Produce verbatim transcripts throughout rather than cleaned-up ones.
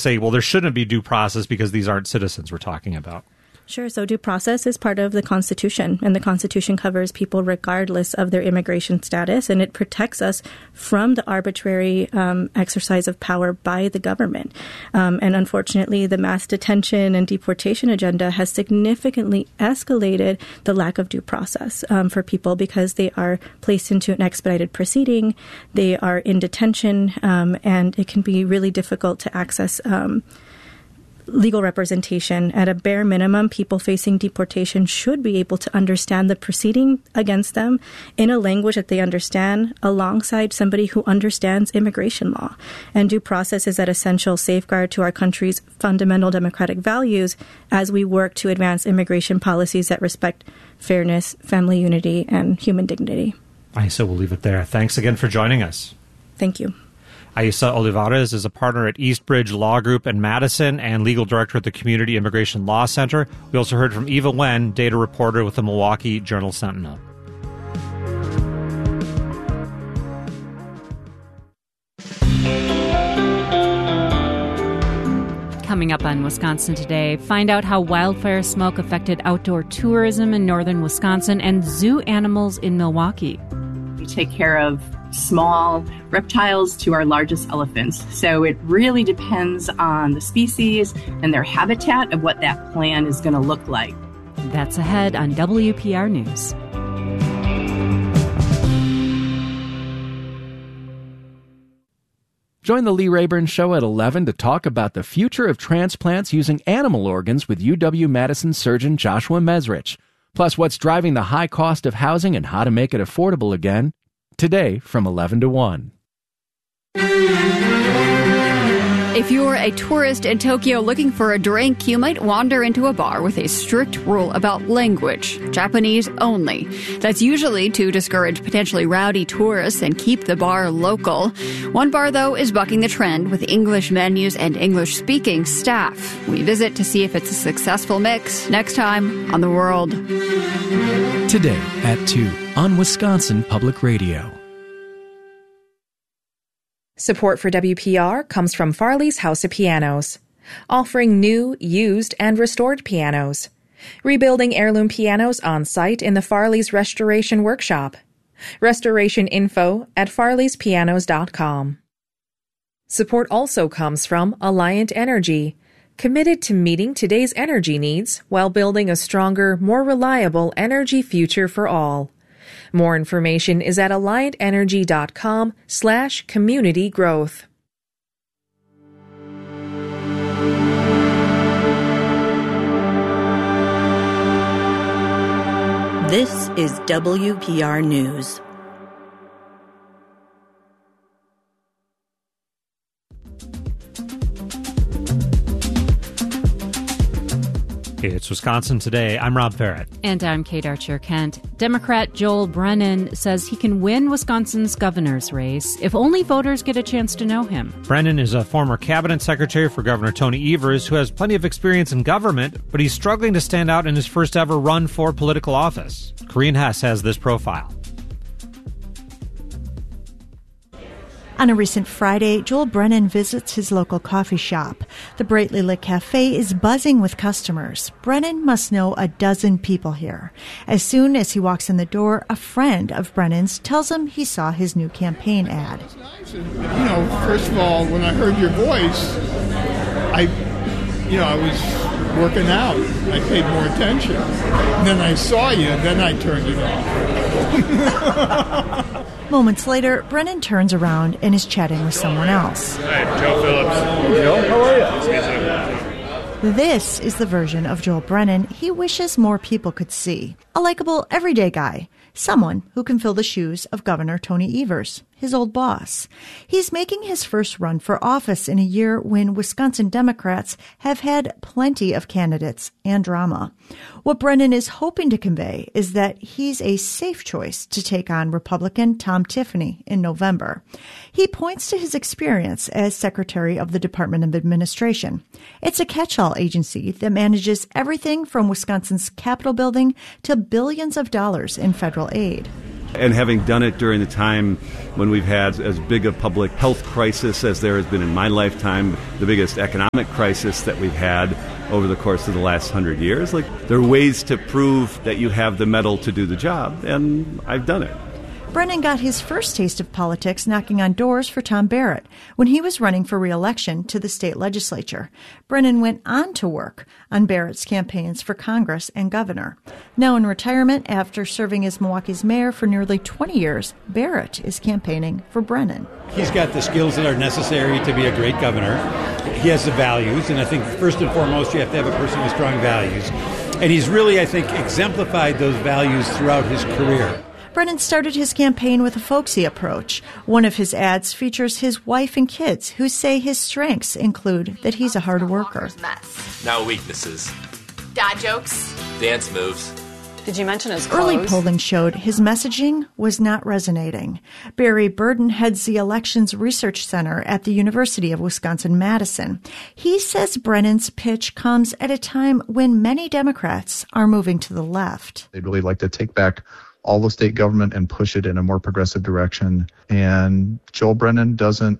say, well, there shouldn't be due process because these aren't citizens we're talking about? Sure. So due process is part of the Constitution, and the Constitution covers people regardless of their immigration status, and it protects us from the arbitrary um, exercise of power by the government. Um, and unfortunately, the mass detention and deportation agenda has significantly escalated the lack of due process um, for people because they are placed into an expedited proceeding, they are in detention, um, and it can be really difficult to access um legal representation. At a bare minimum, people facing deportation should be able to understand the proceeding against them in a language that they understand alongside somebody who understands immigration law. And due process is that essential safeguard to our country's fundamental democratic values as we work to advance immigration policies that respect fairness, family unity, and human dignity. Aissa, we'll leave it there. Thanks again for joining us. Thank you. Aissa Olivares is a partner at Eastbridge Law Group in Madison and legal director at the Community Immigration Law Center. We also heard from Eva Wen, data reporter with the Milwaukee Journal-Sentinel. Coming up on Wisconsin Today, find out how wildfire smoke affected outdoor tourism in northern Wisconsin and zoo animals in Milwaukee. We take care of small reptiles to our largest elephants. So it really depends on the species and their habitat of what that plan is going to look like. That's ahead on W P R News. Join the Lee Rayburn Show at eleven to talk about the future of transplants using animal organs with U W-Madison surgeon Joshua Mesrich. Plus, what's driving the high cost of housing and how to make it affordable again. Today from eleven to one. If you're a tourist in Tokyo looking for a drink, you might wander into a bar with a strict rule about language, Japanese only. That's usually to discourage potentially rowdy tourists and keep the bar local. One bar, though, is bucking the trend with English menus and English-speaking staff. We visit to see if it's a successful mix next time on The World. Today at two on Wisconsin Public Radio. Support for W P R comes from Farley's House of Pianos, offering new, used, and restored pianos. Rebuilding heirloom pianos on site in the Farley's Restoration Workshop. Restoration info at farleys pianos dot com. Support also comes from Alliant Energy, committed to meeting today's energy needs while building a stronger, more reliable energy future for all. More information is at alliant energy dot com slash community growth. This is W P R News. It's Wisconsin Today. I'm Rob Farrett. And I'm Kate Archer-Kent. Democrat Joel Brennan says he can win Wisconsin's governor's race if only voters get a chance to know him. Brennan is a former cabinet secretary for Governor Tony Evers who has plenty of experience in government, but he's struggling to stand out in his first ever run for political office. Corinne Hess has this profile. On a recent Friday, Joel Brennan visits his local coffee shop. The brightly lit cafe is buzzing with customers. Brennan must know a dozen people here. As soon as he walks in the door, a friend of Brennan's tells him he saw his new campaign ad. You know, first of all, when I heard your voice, I, you know, I was working out. I paid more attention. And then I saw you, and then I turned it off. Moments later, Brennan turns around and is chatting with someone else. Hi, Joe Phillips. Hey, Joe, how are you? This is the version of Joel Brennan he wishes more people could see. A likable, everyday guy. Someone who can fill the shoes of Governor Tony Evers, his old boss. He's making his first run for office in a year when Wisconsin Democrats have had plenty of candidates and drama. What Brennan is hoping to convey is that he's a safe choice to take on Republican Tom Tiffany in November. He points to his experience as Secretary of the Department of Administration. It's a catch-all agency that manages everything from Wisconsin's Capitol building to billions of dollars in federal aid. And having done it during the time when we've had as big a public health crisis as there has been in my lifetime, the biggest economic crisis that we've had over the course of the last hundred years, like, there are ways to prove that you have the mettle to do the job, and I've done it. Brennan got his first taste of politics knocking on doors for Tom Barrett when he was running for re-election to the state legislature. Brennan went on to work on Barrett's campaigns for Congress and governor. Now in retirement, after serving as Milwaukee's mayor for nearly twenty years, Barrett is campaigning for Brennan. He's got the skills that are necessary to be a great governor. He has the values, and I think first and foremost you have to have a person with strong values. And he's really, I think, exemplified those values throughout his career. Brennan started his campaign with a folksy approach. One of his ads features his wife and kids, who say his strengths include that he's a hard worker. Now weaknesses. Dad jokes. Dance moves. Did you mention his clothes? Early polling showed his messaging was not resonating. Barry Burden heads the Elections Research Center at the University of Wisconsin-Madison. He says Brennan's pitch comes at a time when many Democrats are moving to the left. They'd really like to take back all of state government and push it in a more progressive direction. And Joel Brennan doesn't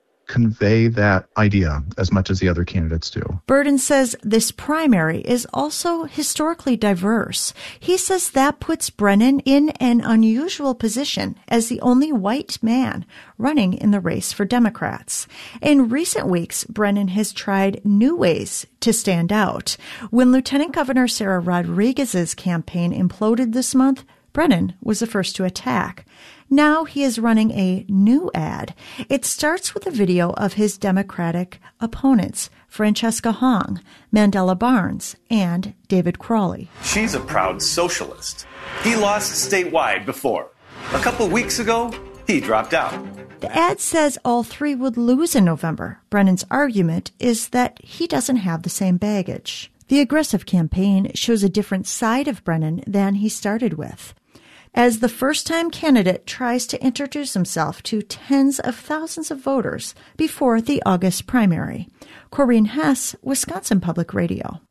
convey that idea as much as the other candidates do. Burden says this primary is also historically diverse. He says that puts Brennan in an unusual position as the only white man running in the race for Democrats. In recent weeks, Brennan has tried new ways to stand out. When Lieutenant Governor Sarah Rodriguez's campaign imploded this month, Brennan was the first to attack. Now he is running a new ad. It starts with a video of his Democratic opponents, Francesca Hong, Mandela Barnes, and David Crawley. She's a proud socialist. He lost statewide before. A couple weeks ago, he dropped out. The ad says all three would lose in November. Brennan's argument is that he doesn't have the same baggage. The aggressive campaign shows a different side of Brennan than he started with. As the first-time candidate tries to introduce himself to tens of thousands of voters before the August primary. Corinne Hess, Wisconsin Public Radio.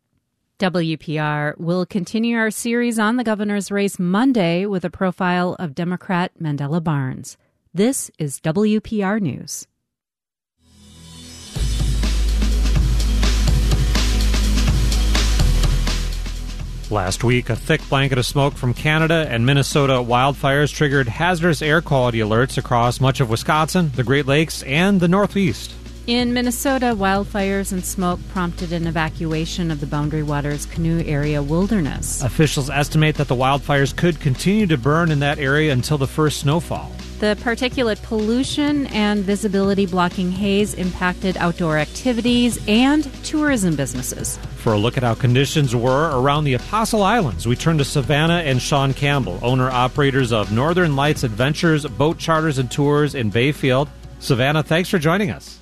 W P R will continue our series on the governor's race Monday with a profile of Democrat Mandela Barnes. This is W P R News. Last week, a thick blanket of smoke from Canada and Minnesota wildfires triggered hazardous air quality alerts across much of Wisconsin, the Great Lakes, and the Northeast. In Minnesota, wildfires and smoke prompted an evacuation of the Boundary Waters Canoe Area Wilderness. Officials estimate that the wildfires could continue to burn in that area until the first snowfall. The particulate pollution and visibility blocking haze impacted outdoor activities and tourism businesses. For a look at how conditions were around the Apostle Islands, we turn to Savannah and Sean Campbell, owner-operators of Northern Lights Adventures, boat charters and tours in Bayfield. Savannah, thanks for joining us.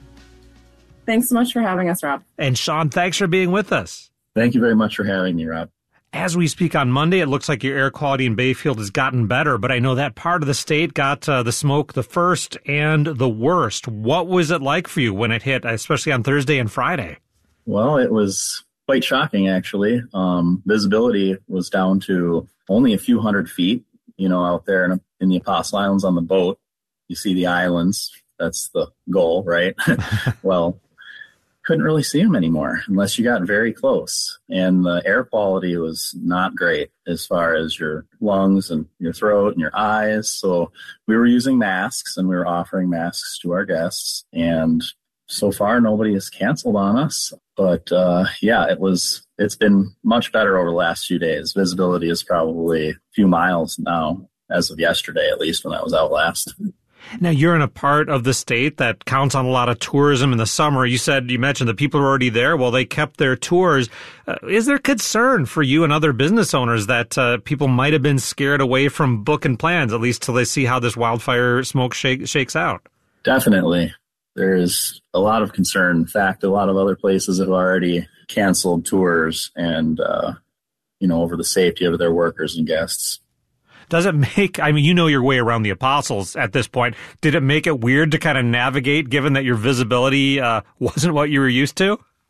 Thanks so much for having us, Rob. And Sean, thanks for being with us. Thank you very much for having me, Rob. As we speak on Monday, it looks like your air quality in Bayfield has gotten better, but I know that part of the state got uh, the smoke the first and the worst. What was it like for you when it hit, especially on Thursday and Friday? Well, it was quite shocking, actually. Um, visibility was down to only a few hundred feet, you know, out there in, in the Apostle Islands on the boat. You see the islands. That's the goal, right? Well, couldn't really see them anymore unless you got very close. And the air quality was not great as far as your lungs and your throat and your eyes. So we were using masks and we were offering masks to our guests. And so far, nobody has canceled on us. But uh, yeah, it was, it's been much better over the last few days. Visibility is probably a few miles now, as of yesterday, at least when I was out last. Now, you're in a part of the state that counts on a lot of tourism in the summer. You said, you mentioned the people who are already there. Well, they kept their tours. Uh, is there concern for you and other business owners that uh, people might have been scared away from booking plans, at least till they see how this wildfire smoke shake, shakes out? Definitely. There is a lot of concern. In fact, a lot of other places have already canceled tours and, uh, you know, over the safety of their workers and guests. Does it make, I mean, you know your way around the Apostles at this point. Did it make it weird to kind of navigate, given that your visibility uh, wasn't what you were used to?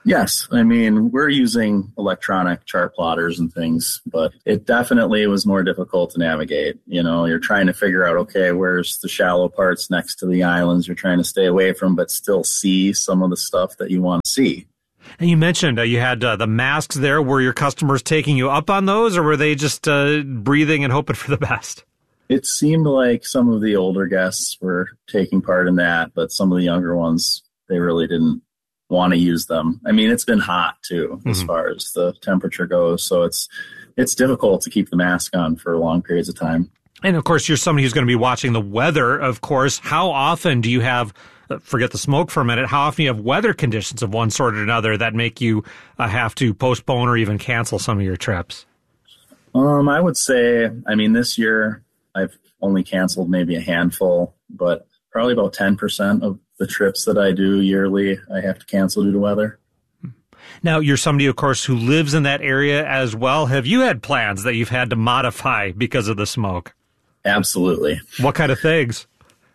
Yes. I mean, we're using electronic chart plotters and things, but it definitely was more difficult to navigate. You know, you're trying to figure out, okay, where's the shallow parts next to the islands you're trying to stay away from, but still see some of the stuff that you want to see. And you mentioned uh, you had uh, the masks there. Were your customers taking you up on those, or were they just uh, breathing and hoping for the best? It seemed like some of the older guests were taking part in that, but some of the younger ones, they really didn't want to use them. I mean, it's been hot too, mm-hmm. as far as the temperature goes. So it's it's difficult to keep the mask on for long periods of time. And of course, you're somebody who's going to be watching the weather, of course. How often do you have, uh, forget the smoke for a minute, how often do you have weather conditions of one sort or another that make you uh, have to postpone or even cancel some of your trips? Um, I would say, I mean, this year I've only canceled maybe a handful, but probably about ten percent of the trips that I do yearly, I have to cancel due to weather. Now, you're somebody, of course, who lives in that area as well. Have you had plans that you've had to modify because of the smoke? Absolutely. What kind of things?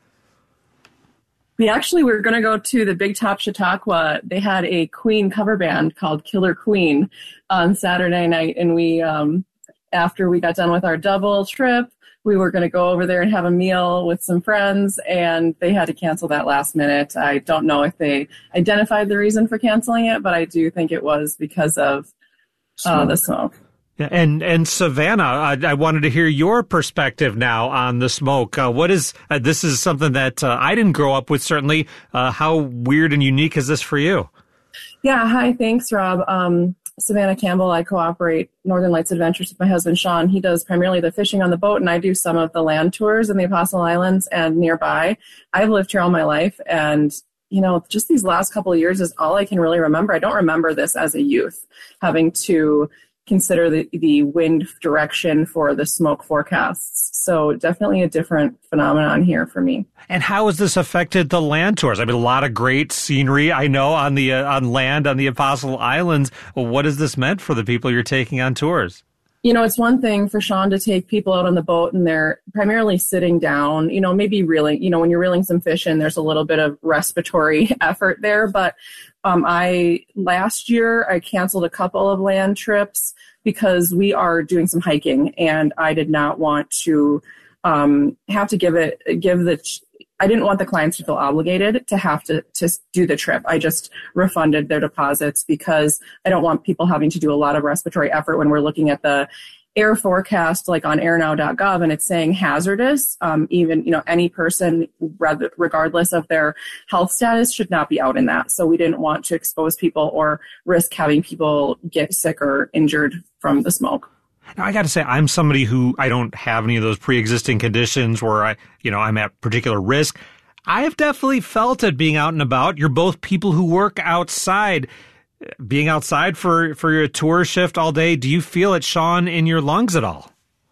We actually were going to go to the Big Top Chautauqua. They had a Queen cover band called Killer Queen on Saturday night. And we, um, after we got done with our double trip, we were going to go over there and have a meal with some friends, and they had to cancel that last minute. I don't know if they identified the reason for canceling it, but I do think it was because of uh, the smoke. Yeah, and and Savannah, I, I wanted to hear your perspective now on the smoke. Uh, what is uh, this is something that uh, I didn't grow up with, certainly. Uh, how weird and unique is this for you? Yeah, hi, thanks, Rob. Um, Savannah Campbell. I cooperate Northern Lights Adventures with my husband, Sean. He does primarily the fishing on the boat, and I do some of the land tours in the Apostle Islands and nearby. I've lived here all my life, and, you know, just these last couple of years is all I can really remember. I don't remember this as a youth, having to consider the, the wind direction for the smoke forecasts. So definitely a different phenomenon here for me. And how has this affected the land tours? I mean, a lot of great scenery, I know, on the uh, on land on the Apostle Islands. Well, what has this meant for the people you're taking on tours? You know, it's one thing for Sean to take people out on the boat and they're primarily sitting down, you know, maybe reeling, you know, when you're reeling some fish in, there's a little bit of respiratory effort there. But um, I, last year, I canceled a couple of land trips because we are doing some hiking and I did not want to um, have to give it, give the, I didn't want the clients to feel obligated to have to, to do the trip. I just refunded their deposits because I don't want people having to do a lot of respiratory effort when we're looking at the air forecast, like on air now dot gov, and it's saying hazardous. Um, even, you know, any person, regardless of their health status, should not be out in that. So we didn't want to expose people or risk having people get sick or injured from the smoke. Now, I got to say, I'm somebody who, I don't have any of those pre-existing conditions where I, you know, I'm at particular risk. I have definitely felt it being out and about. You're both people who work outside. Being outside for, for your tour shift all day, do you feel it, Sean, in your lungs at all?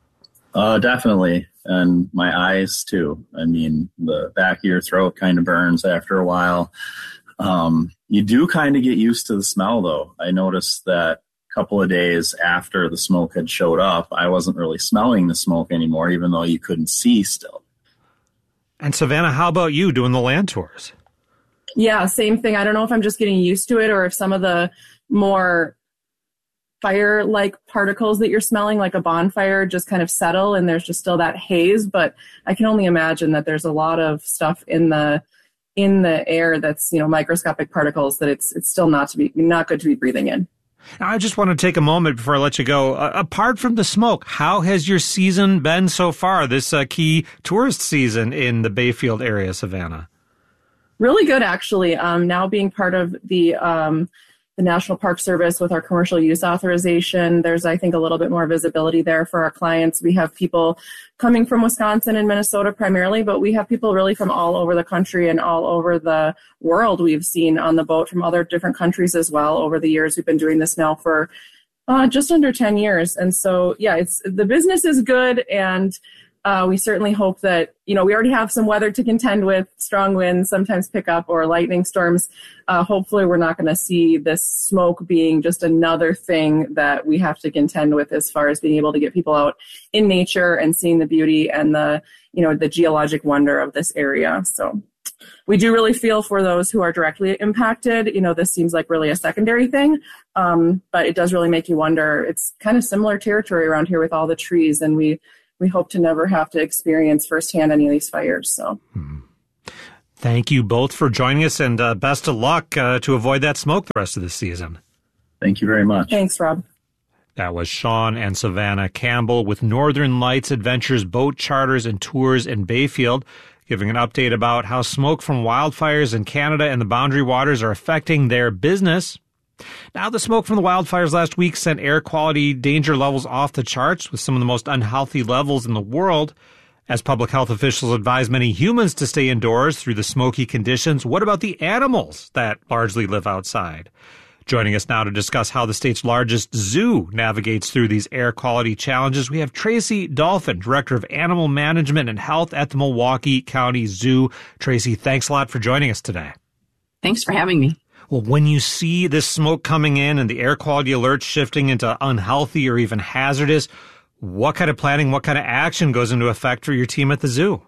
Uh, definitely. And my eyes, too. I mean, the back of your throat kind of burns after a while. Um, you do kind of get used to the smell, though. I noticed that couple of days after the smoke had showed up, I wasn't really smelling the smoke anymore, even though you couldn't see still. And Savannah, how about you doing the land tours? Yeah, same thing. I don't know if I'm just getting used to it or if some of the more fire-like particles that you're smelling, like a bonfire, just kind of settle and there's just still that haze. But I can only imagine that there's a lot of stuff in the in the air that's, you know, microscopic particles that it's it's still not to be not good to be breathing in. Now, I just want to take a moment before I let you go. Uh, apart from the smoke, how has your season been so far, this uh, key tourist season in the Bayfield area, Savannah? Really good, actually. Um, now being part of the um, the National Park Service with our commercial use authorization, there's, I think, a little bit more visibility there for our clients. We have people coming from Wisconsin and Minnesota primarily, but we have people really from all over the country and all over the world we've seen on the boat from other different countries as well over the years. We've been doing this now for uh, just under ten years. And so, yeah, it's the business is good, and Uh, we certainly hope that, you know, we already have some weather to contend with, strong winds, sometimes pick up, or lightning storms. Uh, hopefully we're not going to see this smoke being just another thing that we have to contend with as far as being able to get people out in nature and seeing the beauty and the, you know, the geologic wonder of this area. So we do really feel for those who are directly impacted. You know, this seems like really a secondary thing, um, but it does really make you wonder. It's kind of similar territory around here with all the trees, and we, we hope to never have to experience firsthand any of these fires. So. Hmm. Thank you both for joining us, and uh, best of luck uh, to avoid that smoke the rest of the season. Thank you very much. Thanks, Rob. That was Sean and Savannah Campbell with Northern Lights Adventures Boat Charters and Tours in Bayfield, giving an update about how smoke from wildfires in Canada and the Boundary Waters are affecting their business. Now, the smoke from the wildfires last week sent air quality danger levels off the charts with some of the most unhealthy levels in the world. As public health officials advise many humans to stay indoors through the smoky conditions, what about the animals that largely live outside? Joining us now to discuss how the state's largest zoo navigates through these air quality challenges, we have Tracy Dolphin, Director of Animal Management and Health at the Milwaukee County Zoo. Tracy, thanks a lot for joining us today. Thanks for having me. Well, when you see this smoke coming in and the air quality alerts shifting into unhealthy or even hazardous, what kind of planning, what kind of action goes into effect for your team at the zoo?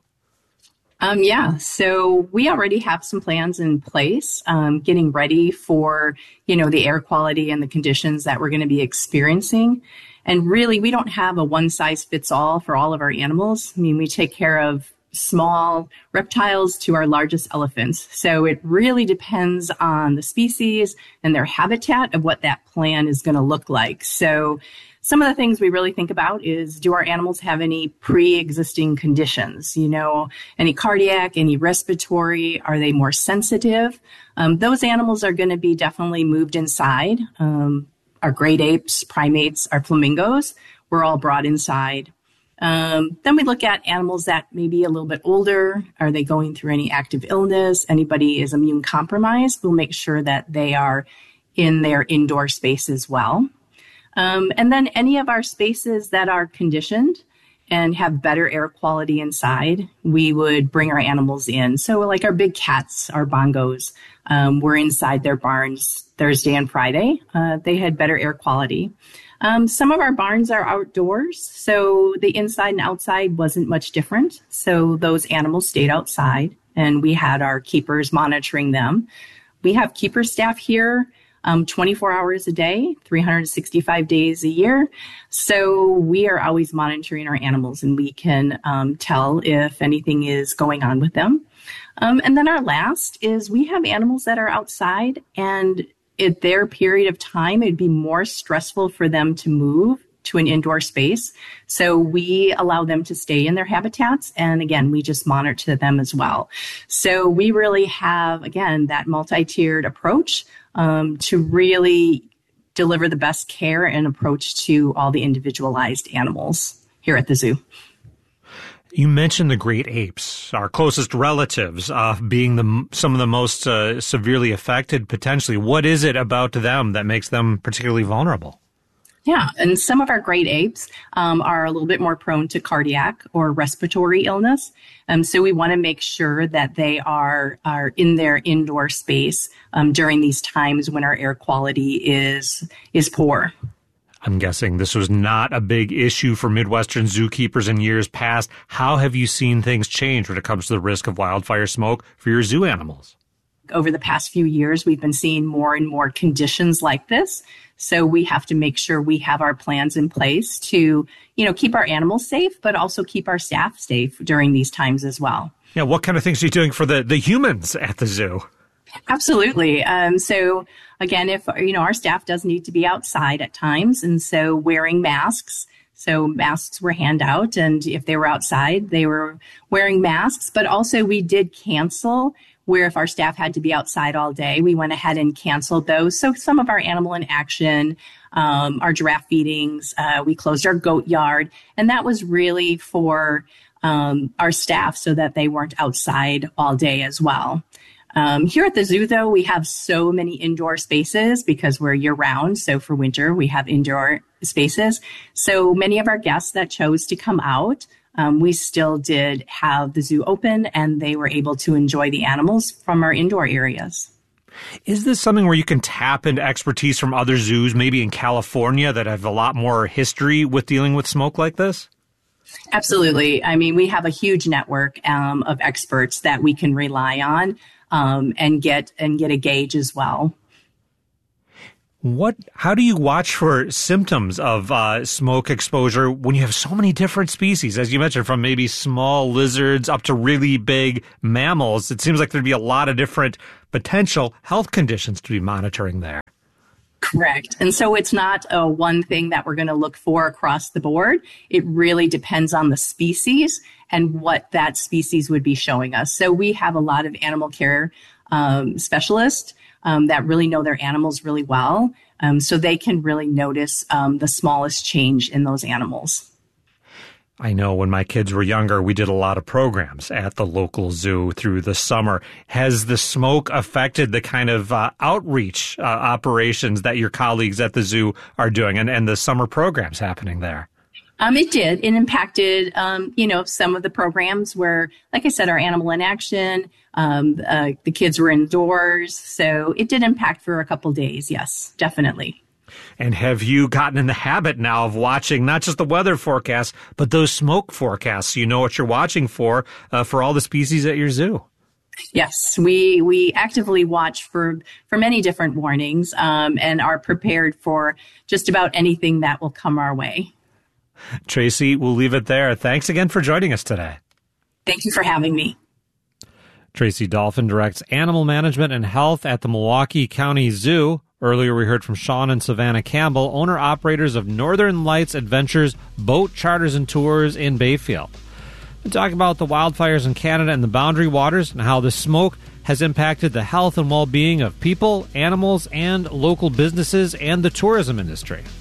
Um, yeah, so we already have some plans in place, um, getting ready for, you know, the air quality and the conditions that we're going to be experiencing. And really, we don't have a one size fits all for all of our animals. I mean, we take care of small reptiles to our largest elephants. So it really depends on the species and their habitat of what that plan is going to look like. So some of the things we really think about is, do our animals have any pre-existing conditions? You know, any cardiac, any respiratory? Are they more sensitive? Um, those animals are going to be definitely moved inside. Um, our great apes, primates, our flamingos, we're all brought inside. Um, then we look at animals that may be a little bit older. Are they going through any active illness? Anybody is immune compromised? We'll make sure that they are in their indoor space as well. Um, and then any of our spaces that are conditioned and have better air quality inside, we would bring our animals in. So like our big cats, our bongos, um, were inside their barns Thursday and Friday. Uh, they had better air quality. Um, some of our barns are outdoors, so the inside and outside wasn't much different. So those animals stayed outside, and we had our keepers monitoring them. We have keeper staff here um, twenty-four hours a day, three hundred sixty-five days a year. So we are always monitoring our animals, and we can um, tell if anything is going on with them. Um, and then our last is we have animals that are outside, and at their period of time, it'd be more stressful for them to move to an indoor space. So we allow them to stay in their habitats. And again, we just monitor them as well. So we really have, again, that multi-tiered approach um, to really deliver the best care and approach to all the individualized animals here at the zoo. You mentioned the great apes, our closest relatives, uh, being the some of the most uh, severely affected potentially. What is it about them that makes them particularly vulnerable? Yeah, and some of our great apes um, are a little bit more prone to cardiac or respiratory illness. Um, so we want to make sure that they are, are in their indoor space um, during these times when our air quality is is poor. I'm guessing this was not a big issue for Midwestern zookeepers in years past. How have you seen things change when it comes to the risk of wildfire smoke for your zoo animals? Over the past few years, we've been seeing more and more conditions like this. So we have to make sure we have our plans in place to, you know, keep our animals safe, but also keep our staff safe during these times as well. Yeah, what kind of things are you doing for the, the humans at the zoo? Absolutely. Um, so again, if, you know, our staff does need to be outside at times. And so wearing masks. So masks were hand out. And if they were outside, they were wearing masks. But also we did cancel where if our staff had to be outside all day, we went ahead and canceled those. So some of our animal in action, um, our giraffe feedings, uh, we closed our goat yard. And that was really for um, our staff so that they weren't outside all day as well. Um, here at the zoo, though, we have so many indoor spaces because we're year round. So for winter, we have indoor spaces. So many of our guests that chose to come out, um, we still did have the zoo open and they were able to enjoy the animals from our indoor areas. Is this something where you can tap into expertise from other zoos, maybe in California, that have a lot more history with dealing with smoke like this? Absolutely. I mean, we have a huge network um, of experts that we can rely on um, and get and get a gauge as well. What? How do you watch for symptoms of uh, smoke exposure when you have so many different species, as you mentioned, from maybe small lizards up to really big mammals? It seems like there'd be a lot of different potential health conditions to be monitoring there. Correct. And so it's not a one thing that we're going to look for across the board. It really depends on the species and what that species would be showing us. So we have a lot of animal care um, specialists um, that really know their animals really well. Um, so they can really notice um, the smallest change in those animals. I know when my kids were younger, we did a lot of programs at the local zoo through the summer. Has the smoke affected the kind of uh, outreach uh, operations that your colleagues at the zoo are doing and, and the summer programs happening there? Um, it did. It impacted, um, you know, some of the programs where, like I said, our Animal in Action, um, uh, the kids were indoors. So it did impact for a couple days. Yes, definitely. And have you gotten in the habit now of watching not just the weather forecasts, but those smoke forecasts? So you know what you're watching for, uh, for all the species at your zoo. Yes, we we actively watch for, for many different warnings um, and are prepared for just about anything that will come our way. Tracy, we'll leave it there. Thanks again for joining us today. Thank you for having me. Tracy Dolphin directs animal management and health at the Milwaukee County Zoo. Earlier, we heard from Sean and Savannah Campbell, owner-operators of Northern Lights Adventures Boat Charters and Tours in Bayfield. We talk about the wildfires in Canada and the Boundary Waters and how the smoke has impacted the health and well-being of people, animals, and local businesses and the tourism industry.